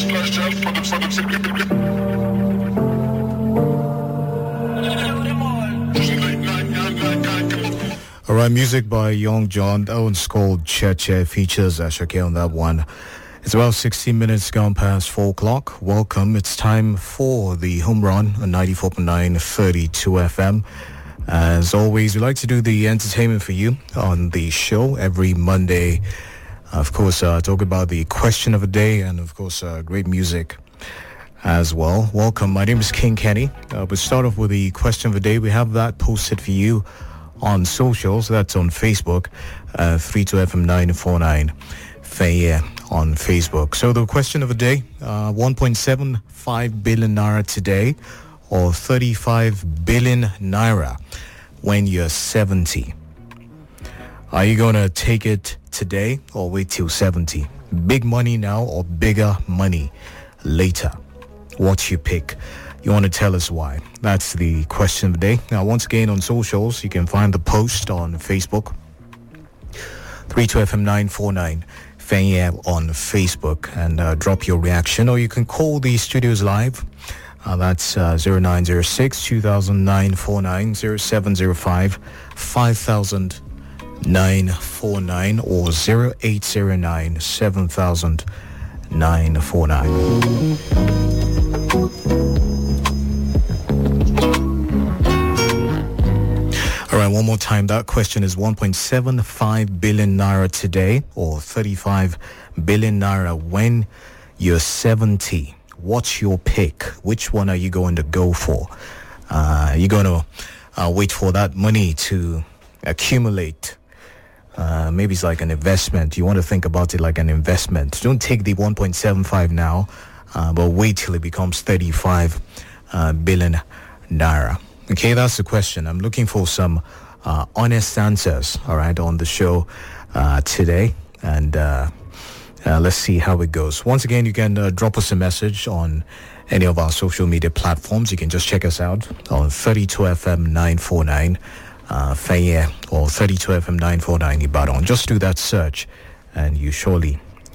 Alright, music by Young John. That one's called Cheche. Features Ashake on that one. It's about 16 minutes gone past 4 o'clock. Welcome. It's time for the home run on 94.9 32 FM. As always, we like to do the entertainment for you on the show every Monday. Of course, talk about the question of the day and, of course, great music as well. Welcome. My name is King Kenny. We'll start off with the question of the day. We have that posted for you on socials. That's on Facebook, 32FM949 Faye on Facebook. So the question of the day, 1.75 billion naira today or 35 billion naira when you're 70. Are you going to take it today or wait till 70? Big money now or bigger money later? What you pick? You want to tell us why? That's the question of the day. Now, once again, on socials, you can find the post on Facebook, 32FM949 Fanyab on Facebook, and drop your reaction. Or you can call the studios live. That's 0906 200949 0705 500949 or 0809 700949. All right, one more time. That question is 1.75 billion naira today or 35 billion naira when you're 70. What's your pick? Which one are you going to go for? You're going to wait for that money to accumulate. Maybe it's like an investment. You want to think about it like an investment. Don't take the 1.75 now, but wait till it becomes 35 billion naira. Okay, that's the question. I'm looking for some honest answers, all right, on the show today. And let's see how it goes. Once again, you can drop us a message on any of our social media platforms. You can just check us out on 32FM949 Faye or 32FM949 Ibadan. Just do that search and you surely